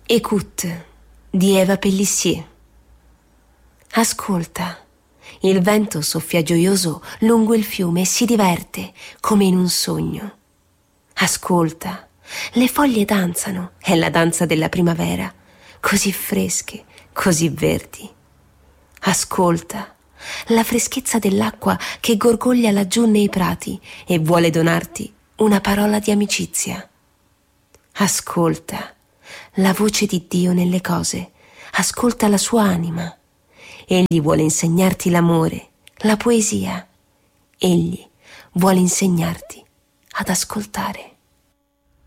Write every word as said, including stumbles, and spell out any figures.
Écoute di Eva Pellissier. Ascolta, il vento soffia gioioso lungo il fiume e si diverte come in un sogno. Ascolta, le foglie danzano, è la danza della primavera, così fresche, così verdi. Ascolta, la freschezza dell'acqua che gorgoglia laggiù nei prati e vuole donarti una parola di amicizia. Ascolta la voce di Dio nelle cose, ascolta la sua anima. Egli vuole insegnarti l'amore, la poesia. Egli vuole insegnarti ad ascoltare.